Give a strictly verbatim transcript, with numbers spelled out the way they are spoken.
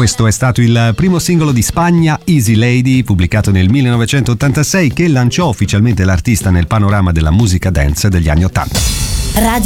Questo è stato il primo singolo di Spagna, Easy Lady, pubblicato nel millenovecentottantasei, che lanciò ufficialmente l'artista nel panorama della musica dance degli anni ottanta.